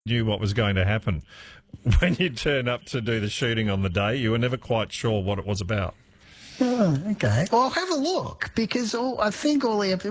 knew what was going to happen. When you turn up to do the shooting on the day, you were never quite sure what it was about. Oh, okay. Well, I'll have a look because I think all the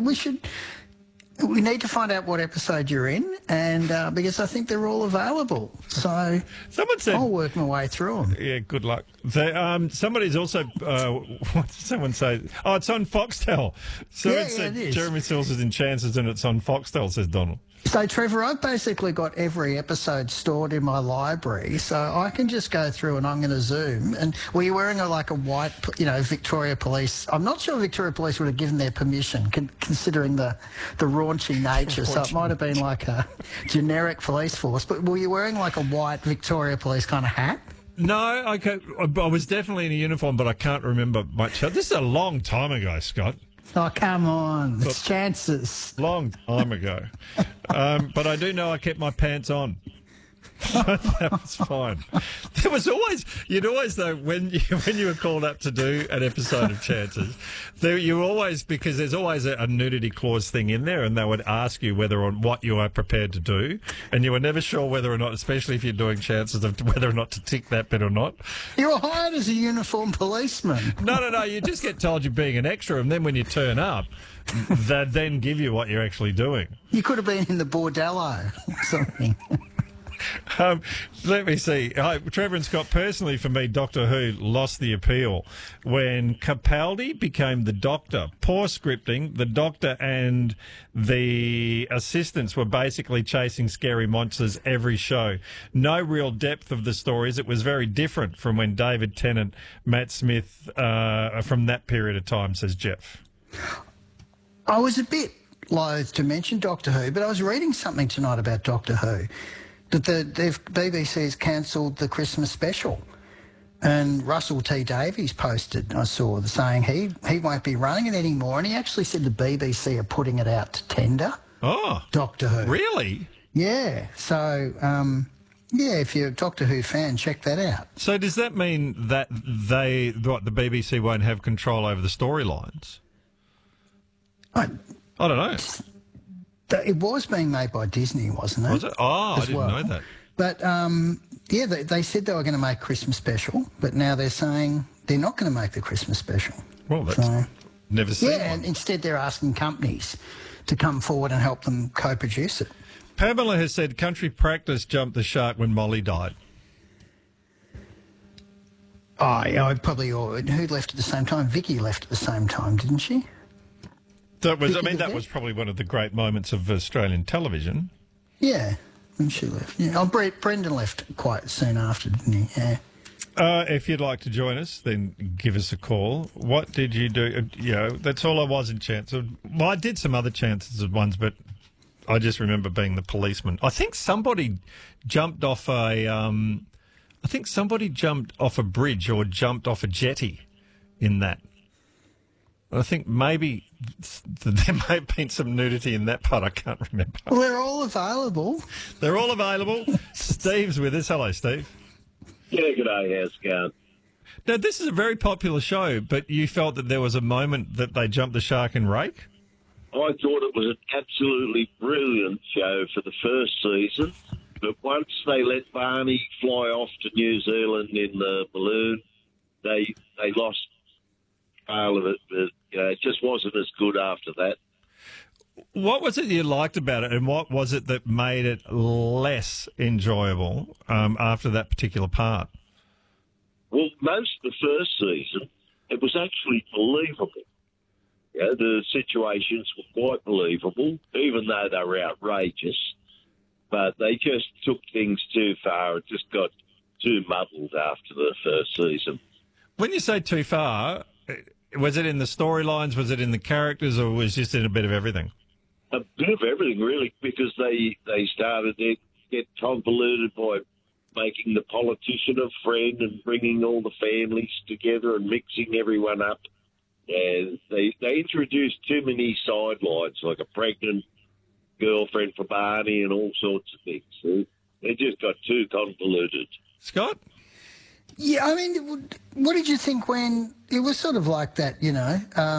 we need to find out what episode you're in, and because I think they're all available. So Someone said, I'll work my way through them. yeah, good luck. Somebody's also, what did someone say? Oh, it's on Foxtel. Someone said it is. Jeremy Sills is in Chances and it's on Foxtel, says Donald. So, Trevor, I've basically got every episode stored in my library, so I can just go through and I'm going to zoom. And were you wearing a white, Victoria Police? I'm not sure Victoria Police would have given their permission, considering the raunchy nature. So it might have been like a generic police force. But were you wearing like a white Victoria Police kind of hat? No, I was definitely in a uniform, but I can't remember much. This is a long time ago, Scott. Oh, come on. It's Chances. Long time ago. But I do know I kept my pants on. That was fine. There was always, you'd always though, when you were called up to do an episode of Chances, you always, because there's always a nudity clause thing in there, and they would ask you whether or what you are prepared to do, and you were never sure whether or not, especially if you're doing Chances, of whether or not to tick that bit or not. You were hired as a uniformed policeman. No. You just get told you're being an extra, and then when you turn up, they then give you what you're actually doing. You could have been in the bordello or something. Let me see. Trevor and Scott, personally for me, Doctor Who lost the appeal when Capaldi became the Doctor. Poor scripting. The Doctor and the assistants were basically chasing scary monsters every show. No real depth of the stories. It was very different from when David Tennant, Matt Smith, from that period of time, says Jeff. I was a bit loath to mention Doctor Who, but I was reading something tonight about Doctor Who. That the BBC has cancelled the Christmas special. And Russell T Davies posted, I saw, saying he won't be running it anymore. And he actually said the BBC are putting it out to tender. Oh. Doctor Who. Really? Yeah. So, if you're a Doctor Who fan, check that out. So does that mean that the BBC won't have control over the storylines? I don't know. It was being made by Disney, wasn't it? Was it? Oh, I didn't know that. But, they said they were going to make Christmas special, but now they're saying they're not going to make the Christmas special. Well, that's never seen one. And instead they're asking companies to come forward and help them co-produce it. Pamela has said Country Practice jumped the shark when Molly died. Oh, yeah, probably all. Who left at the same time? Vicky left at the same time, didn't she? That was probably one of the great moments of Australian television. Yeah, when she left. Yeah. Oh, Brendan left quite soon after, didn't he? Yeah. If you'd like to join us, then give us a call. What did you do? That's all I was in Chances. Well, I did some other Chances ones, but I just remember being the policeman. I think somebody jumped off a bridge or jumped off a jetty in that. I think maybe there may have been some nudity in that part. I can't remember. Well, they're all available. They're all available. Steve's with us. Hello, Steve. Yeah, good day. How's it going? Now, this is a very popular show, but you felt that there was a moment that they jumped the shark and rake? I thought it was an absolutely brilliant show for the first season, but once they let Barney fly off to New Zealand in the balloon, they lost trail of it. But, it just wasn't as good after that. What was it you liked about it, and what was it that made it less enjoyable after that particular part? Well, most of the first season, it was actually believable. Yeah, the situations were quite believable, even though they were outrageous. But they just took things too far. It just got too muddled after the first season. When you say too far, was it in the storylines, was it in the characters, or was it just in a bit of everything? A bit of everything, really, because they started to get convoluted by making the politician a friend and bringing all the families together and mixing everyone up. And they introduced too many sidelines, like a pregnant girlfriend for Barney and all sorts of things. So they just got too convoluted. Scott? Yeah, I mean, what did you think when it was sort of like that,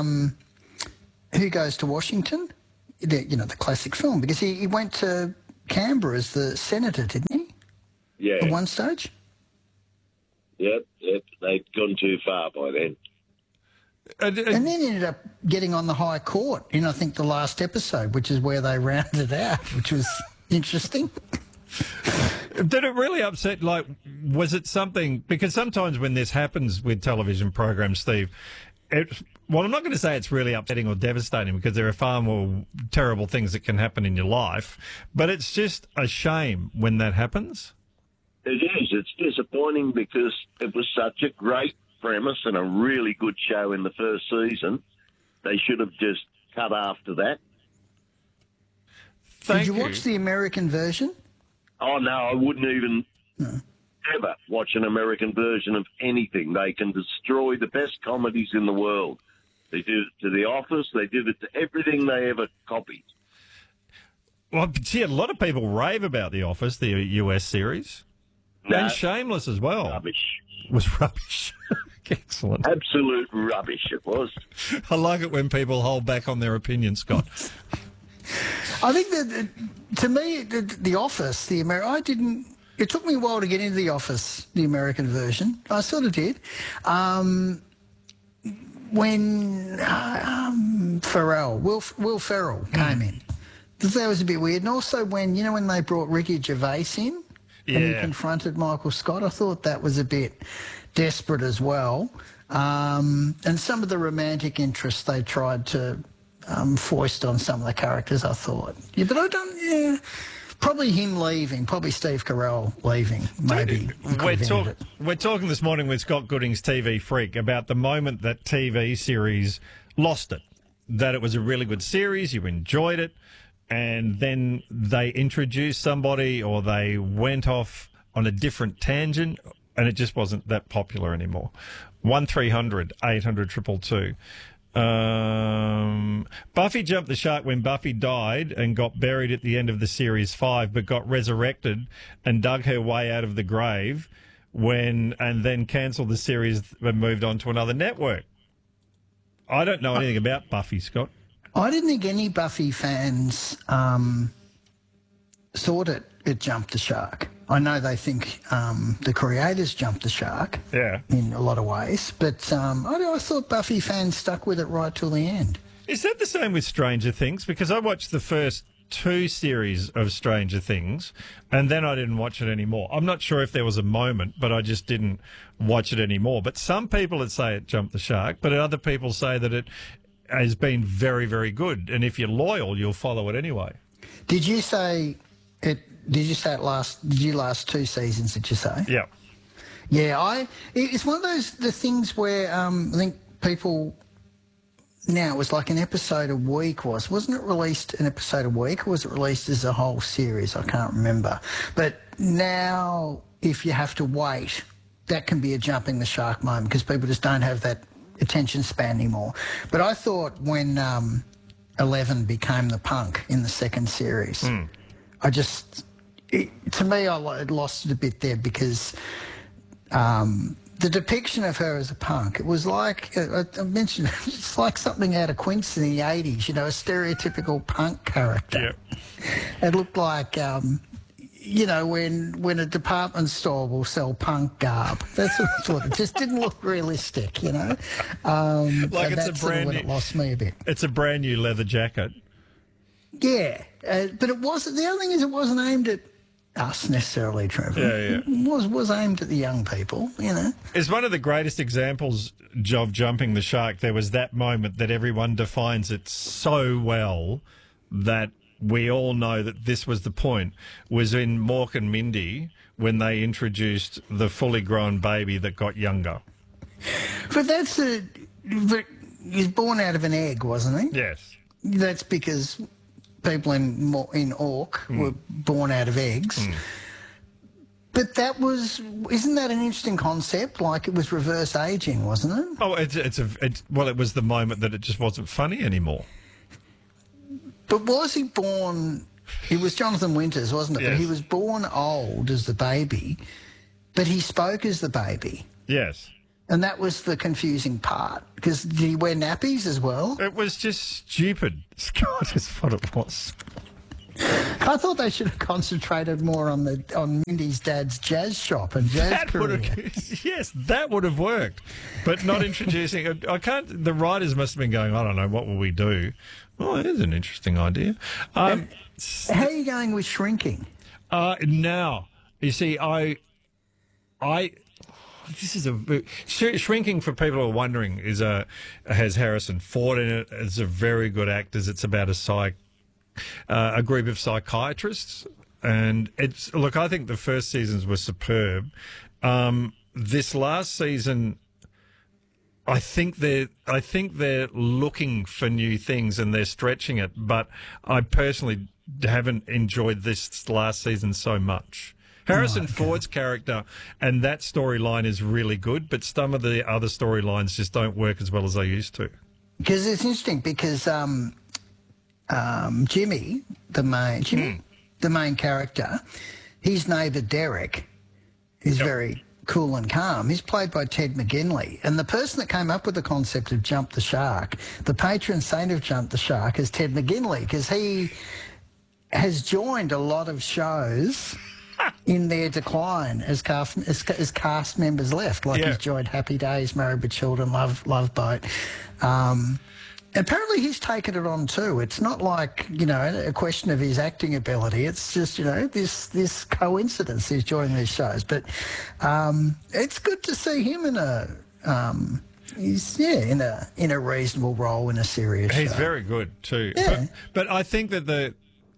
Who Goes to Washington? The classic film, because he went to Canberra as the senator, didn't he? Yeah. At one stage? Yep. They'd gone too far by then. And then ended up getting on the High Court in, I think, the last episode, which is where they rounded out, which was interesting. Did it really upset, like, was it something, because sometimes when this happens with television programs, Steve, well, I'm not going to say it's really upsetting or devastating because there are far more terrible things that can happen in your life, but it's just a shame when that happens. It is. It's disappointing because it was such a great premise and a really good show in the first season. They should have just cut after that. Did you watch the American version? Oh, no, I wouldn't even ever watch an American version of anything. They can destroy the best comedies in the world. They did it to The Office. They did it to everything they ever copied. Well, see, a lot of people rave about The Office, the US series. No, And Shameless as well. rubbish. Was rubbish. Excellent. Absolute rubbish it was. I like it when people hold back on their opinion, Scott. I think that, to me, The Office, it took me a while to get into The Office, the American version. I sort of did. When Will Ferrell came in, that was a bit weird. And also when they brought Ricky Gervais in and he confronted Michael Scott, I thought that was a bit desperate as well. And some of the romantic interests they tried to foist on some of the characters, I thought. Yeah, but I don't, probably him leaving, probably Steve Carell leaving, maybe. We're talking this morning with Scott Gooding's TV Freak about the moment that TV series lost it, that it was a really good series, you enjoyed it, and then they introduced somebody or they went off on a different tangent and it just wasn't that popular anymore. 1300 800 222. Buffy jumped the shark when Buffy died and got buried at the end of the series 5, but got resurrected and dug her way out of the grave and then cancelled the series and moved on to another network. I don't know anything about Buffy, Scott. I didn't think any Buffy fans thought it jumped the shark. I know they think the creators jumped the shark in a lot of ways, but I thought Buffy fans stuck with it right till the end. Is that the same with Stranger Things? Because I watched the first 2 series of Stranger Things and then I didn't watch it anymore. I'm not sure if there was a moment, but I just didn't watch it anymore. But some people would say it jumped the shark, but other people say that it has been very, very good. And if you're loyal, you'll follow it anyway. Did you say it? Did you say it last 2 seasons? Did you say? Yeah. Yeah, it's one of the things where I think people now, it was like an episode a week, wasn't it released an episode a week, or was it released as a whole series? I can't remember. But now, if you have to wait, that can be a jumping the shark moment because people just don't have that attention span anymore. But I thought when 11 became the punk in the second series, to me, I lost it a bit there because the depiction of her as a punk, it was like, I mentioned, it's like something out of Quince in the 80s, a stereotypical punk character. Yeah. It looked like, when a department store will sell punk garb. That's what I thought. It just didn't look realistic, Like it's a brand new, it lost me a bit. It's a brand new leather jacket. Yeah, but it wasn't. The other thing is, it wasn't aimed at us necessarily, Trevor. Yeah. It was aimed at the young people, It's one of the greatest examples of jumping the shark. There was that moment that everyone defines it so well that we all know that this was the point, was in Mork and Mindy when they introduced the fully grown baby that got younger. But he's born out of an egg, wasn't he? Yes. That's because people in Orc were born out of eggs. But isn't that an interesting concept? Like it was reverse aging, wasn't it? Oh, it was the moment that it just wasn't funny anymore. But was he born? It was Jonathan Winters, wasn't it? Yes. But he was born old as the baby, but he spoke as the baby. Yes. And that was the confusing part, because did he wear nappies as well? It was just stupid, Scott, is what it was. I thought they should have concentrated more on Mindy's dad's jazz shop and jazz That would career. have, yes, that would have worked, but not introducing. I can't. The writers must have been going, I don't know, what will we do? Well, it is an interesting idea. How are you going with Shrinking? Now, you see, this is Shrinking, for people who are wondering, has Harrison Ford in it. It's a very good actors. It's about a group of psychiatrists, and I think the first seasons were superb. This last season, I think they're looking for new things and they're stretching it, but I personally haven't enjoyed this last season so much. Harrison Ford's character and that storyline is really good, but some of the other storylines just don't work as well as they used to. Because it's interesting because Jimmy, the main character, his neighbour Derek is very cool and calm. He's played by Ted McGinley. And the person that came up with the concept of Jump the Shark, the patron saint of Jump the Shark, is Ted McGinley, because he has joined a lot of shows in their decline as cast members left. Like he's joined Happy Days, Married with Children, Love Boat. Apparently he's taken it on too. It's not like, a question of his acting ability. It's just, this coincidence he's joining these shows. But it's good to see him in in a reasonable role in a serious show. He's very good too. Yeah. But I think that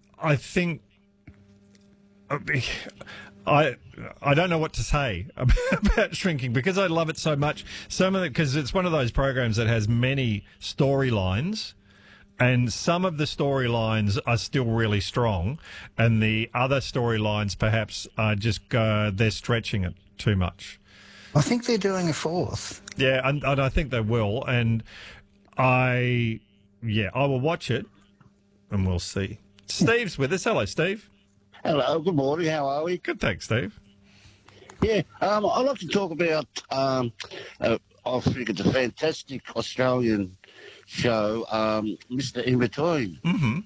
I don't know what to say about Shrinking because I love it so much. Because it's one of those programs that has many storylines, and some of the storylines are still really strong, and the other storylines perhaps are they're stretching it too much. I think they're doing a fourth. Yeah, and I think they will, and I will watch it, and we'll see. Steve's with us. Hello, Steve. Hello, good morning. How are we? Good, thanks, Steve. Yeah, I'd like to talk about. I think it's a fantastic Australian show, Mr. In Between. Mm-hmm.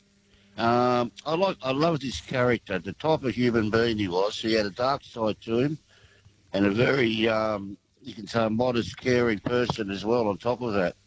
I loved his character, the type of human being he was. He had a dark side to him, and a very, you can say, modest, caring person as well. On top of that,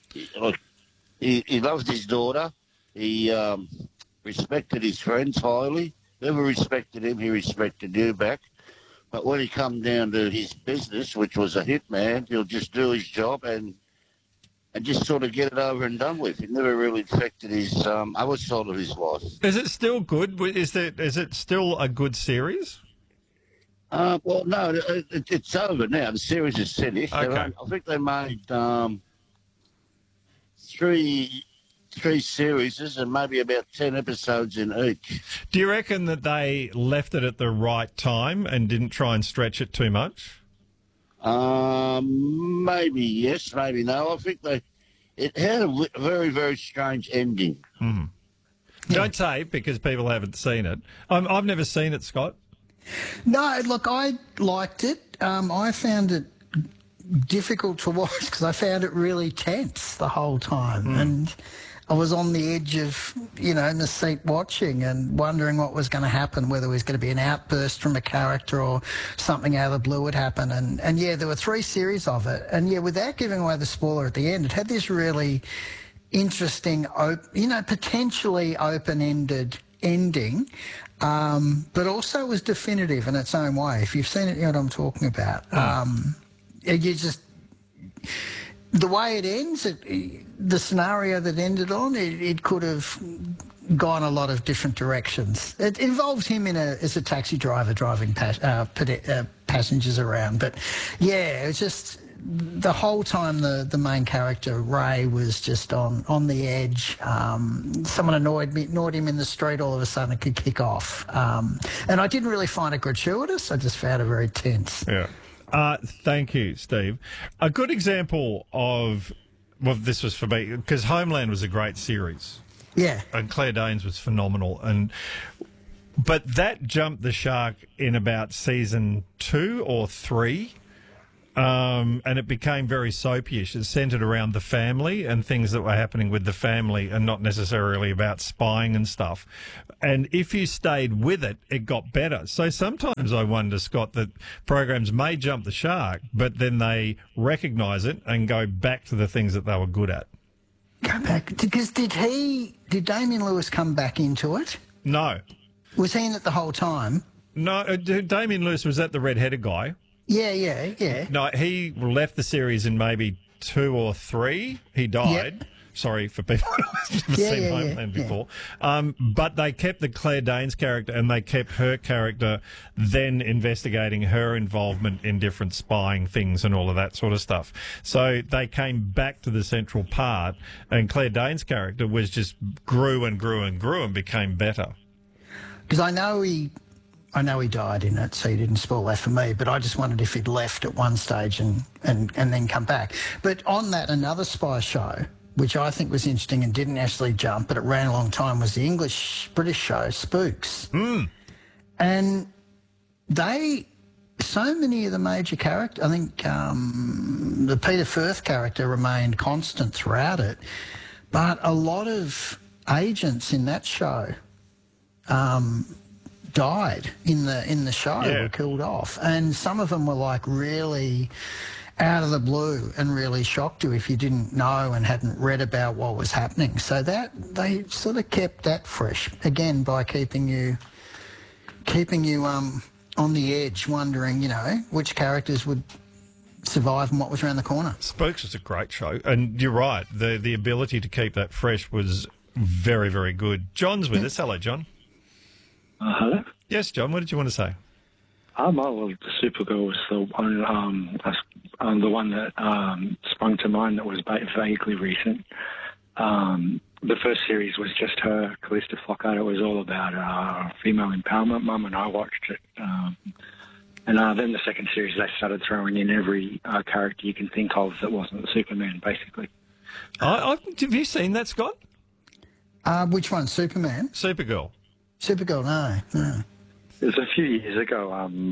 he loved his daughter. He respected his friends highly. Whoever respected him, he respected you back. But when he come down to his business, which was a hitman, he'll just do his job and just sort of get it over and done with. It never really affected his other side of his life. Is it still good? Is it still a good series? Well, no, it's over now. The series is finished. Okay. I think they made three series and maybe about 10 episodes in each. Do you reckon that they left it at the right time and didn't try and stretch it too much? Maybe yes, maybe no. I think it had a very, very strange ending. Mm. Yeah. Don't say because people haven't seen it. I've never seen it, Scott. No, look, I liked it. I found it difficult to watch because I found it really tense the whole time. And I was on the edge of, in the seat watching and wondering what was going to happen, whether it was going to be an outburst from a character or something out of the blue would happen. And there were 3 series of it. And, without giving away the spoiler at the end, it had this really interesting, potentially open-ended ending, but also was definitive in its own way. If you've seen it, you know what I'm talking about. The way it ends, the scenario that ended on, it could have gone a lot of different directions. It involves him as a taxi driver driving passengers around. But, it was just the whole time the main character, Ray, was just on the edge. Someone annoyed him in the street, all of a sudden it could kick off. And I didn't really find it gratuitous. I just found it very tense. Yeah. Thank you, Steve. A good example of, this was for me, because Homeland was a great series. Yeah. And Claire Danes was phenomenal. But that jumped the shark in about season 2 or 3. and it became very soapyish. It centred around the family and things that were happening with the family and not necessarily about spying and stuff. And if you stayed with it, it got better. So sometimes I wonder, Scott, that programs may jump the shark, but then they recognise it and go back to the things that they were good at. Go back. Because did Damien Lewis come back into it? No. Was he in it the whole time? No, Damien Lewis was that the red-headed guy? Yeah. No, he left the series in maybe 2 or 3. He died. Yep. Sorry for people who've never seen Homeland before. But they kept the Claire Danes character and they kept her character then investigating her involvement in different spying things and all of that sort of stuff. So they came back to the central part and Claire Danes' character was just grew and grew and grew and became better. Because I know he died in it, so he didn't spoil that for me, but I just wondered if he'd left at one stage and then come back. But on that, another spy show, which I think was interesting and didn't actually jump, but it ran a long time, was the British show Spooks. And so many of the major characters, I think the Peter Firth character remained constant throughout it, but a lot of agents in that show died in the show, were killed off, and some of them were like really out of the blue and really shocked you if you didn't know and hadn't read about what was happening. So that they sort of kept that fresh again by keeping you on the edge, wondering, which characters would survive and what was around the corner. Spooks was a great show, and you're right, the ability to keep that fresh was very, very good. John's with us. Hello, John. Hello? Yes, John, what did you want to say? Well, Supergirl was the one that sprung to mind that was vaguely recent. The first series was just her, Callista Flockhart. It was all about female empowerment. Mum and I watched it. And then the second series, they started throwing in every character you can think of that wasn't Superman, basically. Have you seen that, Scott? Which one, Superman? Supergirl. Supergirl, no. It was a few years ago,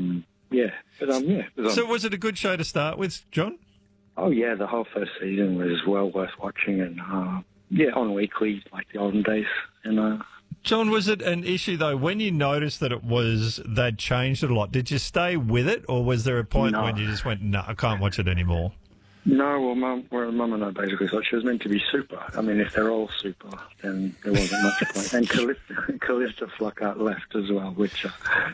So was it a good show to start with, John? Oh, yeah, the whole first season was well worth watching and, on weekly, like the olden days. And John, was it an issue, though, when you noticed that they'd changed it a lot, did you stay with it, or was there a point when you just went, no, I can't watch it anymore? No, well, Mum and I basically thought she was meant to be super. I mean, if they're all super, then there wasn't much point. And Callista Flockhart left as well, which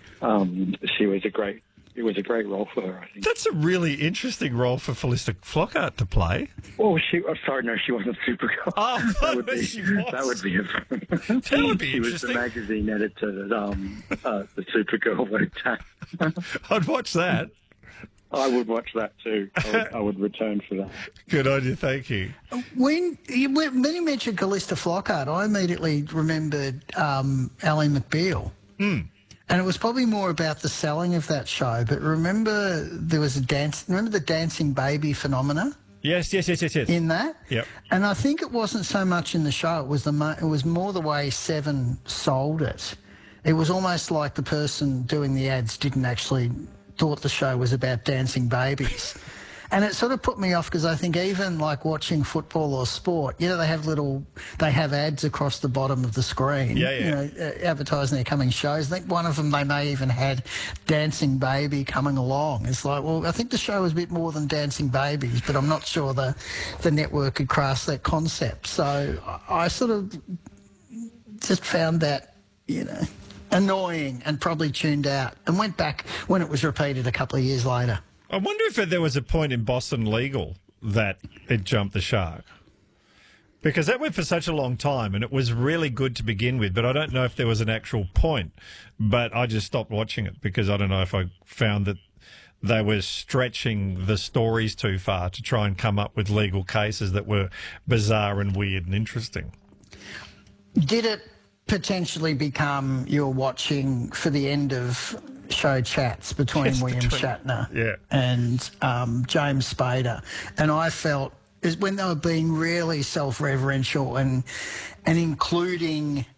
it was a great role for her, I think. That's a really interesting role for Callista Flockhart to play. Oh, she wasn't Supergirl. Oh, that would be, she was. That would be That would be she interesting. was the magazine editor that the Supergirl worked at. I'd watch that. I would watch that too. I would return for that. Good on you, thank you. When you mentioned Callista Flockhart, I immediately remembered Ally McBeal. And it was probably more about the selling of that show. But remember there was remember the dancing baby phenomena? Yes. In that? Yep. And I think it wasn't so much in the show. It was more the way Seven sold it. It was almost like the person doing the ads didn't actually thought the show was about dancing babies. And it sort of put me off because I think even like watching football or sport, they have ads across the bottom of the screen, advertising their coming shows. I think one of them, they may even had Dancing Baby coming along. It's like, well, I think the show was a bit more than Dancing Babies, but I'm not sure the network could grasp that concept. So I sort of just found that, annoying and probably tuned out and went back when it was repeated a couple of years later. I wonder if there was a point in Boston Legal that it jumped the shark. Because that went for such a long time and it was really good to begin with, but I don't know if there was an actual point. But I just stopped watching it because I don't know if I found that they were stretching the stories too far to try and come up with legal cases that were bizarre and weird and interesting. Did it potentially become you're watching for the end of show chats between William Shatner and James Spader? And I felt is when they were being really self-referential and including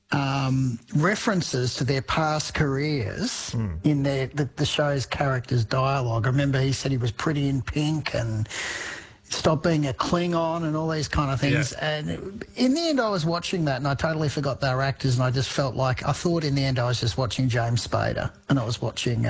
references to their past careers in the show's characters' dialogue. I remember he said he was pretty in pink and stopped being a Klingon and all these kind of things. Yeah. And in the end, I was watching that and I totally forgot they were actors, and I just felt like, I thought in the end I was just watching James Spader and I was watching